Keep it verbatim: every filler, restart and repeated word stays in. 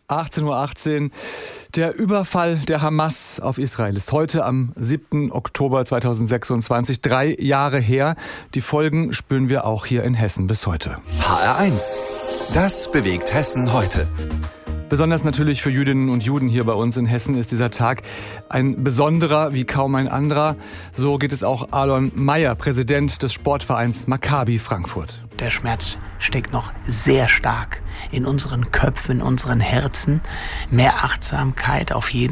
achtzehn Uhr achtzehn. Der Überfall der Hamas auf Israel ist heute am siebten Oktober zweitausendsechsundzwanzig, drei Jahre her. Die Folgen spüren wir auch hier in Hessen bis heute. H R eins. Das bewegt Hessen heute. Besonders natürlich für Jüdinnen und Juden hier bei uns in Hessen ist dieser Tag ein besonderer wie kaum ein anderer. So geht es auch Alon Meyer, Präsident des Sportvereins Maccabi Frankfurt. Der Schmerz steckt noch sehr stark in unseren Köpfen, in unseren Herzen. Mehr Achtsamkeit auf jeden